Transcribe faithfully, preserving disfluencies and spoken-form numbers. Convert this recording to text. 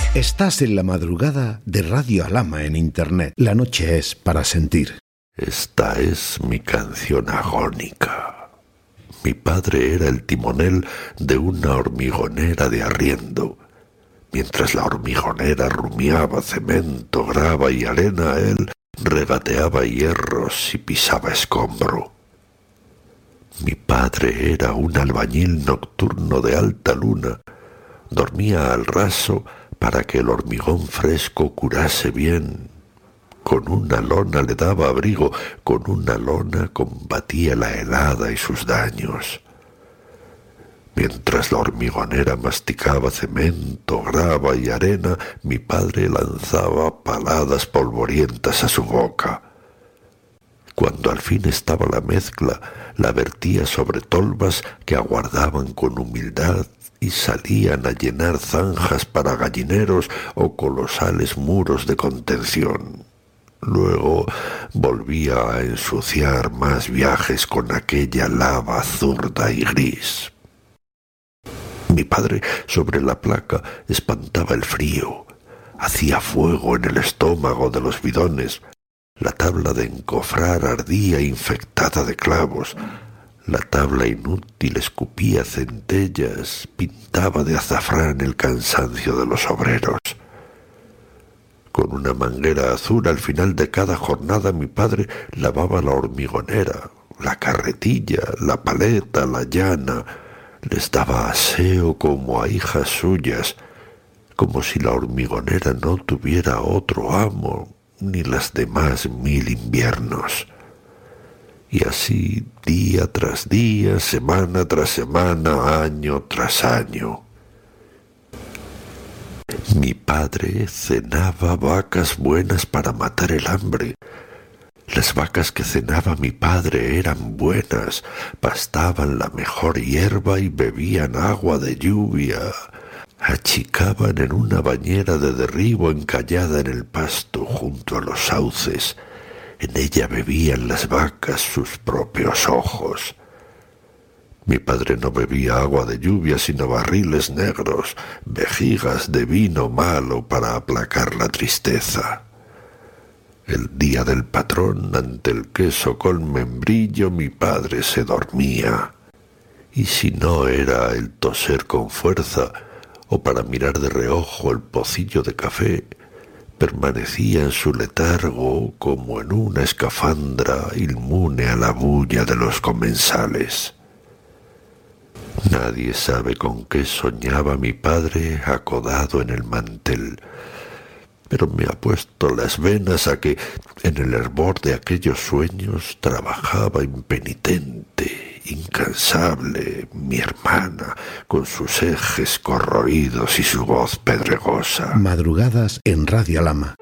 Estás en la madrugada de Radio Alhama en Internet. La noche es para sentir. Esta es mi canción agónica. Mi padre era el timonel de una hormigonera de arriendo. Mientras la hormigonera rumiaba cemento, grava y arena, él regateaba hierros y pisaba escombro. Mi padre era un albañil nocturno de alta luna. Dormía al raso para que el hormigón fresco curase bien. Con una lona le daba abrigo, con una lona combatía la helada y sus daños. Mientras la hormigonera masticaba cemento, grava y arena, mi padre lanzaba paladas polvorientas a su boca. Cuando al fin estaba la mezcla, la vertía sobre tolvas que aguardaban con humildad y salían a llenar zanjas para gallineros o colosales muros de contención. Luego volvía a ensuciar más viajes con aquella lava zurda y gris. Mi padre, sobre la placa, espantaba el frío. Hacía fuego en el estómago de los bidones. La tabla de encofrar ardía infectada de clavos. La tabla inútil escupía centellas, pintaba de azafrán el cansancio de los obreros. Con una manguera azul al final de cada jornada mi padre lavaba la hormigonera, la carretilla, la paleta, la llana. Les daba aseo como a hijas suyas, como si la hormigonera no tuviera otro amo, ni las demás mil inviernos. Y así día tras día, semana tras semana, año tras año. Mi padre cenaba vacas buenas para matar el hambre. Las vacas que cenaba mi padre eran buenas, pastaban la mejor hierba y bebían agua de lluvia. Achicaban en una bañera de derribo encallada en el pasto junto a los sauces. En ella bebían las vacas sus propios ojos. Mi padre no bebía agua de lluvia sino barriles negros, vejigas de vino malo para aplacar la tristeza. El día del patrón, ante el queso con membrillo, mi padre se dormía. Y si no era el toser con fuerza, o para mirar de reojo el pocillo de café, permanecía en su letargo como en una escafandra inmune a la bulla de los comensales. Nadie sabe con qué soñaba mi padre acodado en el mantel, pero me ha puesto las venas a que en el hervor de aquellos sueños trabajaba impenitente, incansable, mi hermana, con sus ejes corroídos y su voz pedregosa. Madrugadas en Radio Alhama.